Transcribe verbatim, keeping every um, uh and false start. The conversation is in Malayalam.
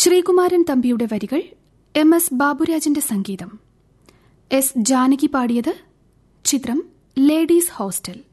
ശ്രീകുമാരൻ തമ്പിയുടെ വരികൾ, എം എസ് ബാബുരാജിന്റെ സംഗീതം. എസ് ജാനകി പാടിയത്. ചിത്രം ലേഡീസ് ഹോസ്റ്റൽ.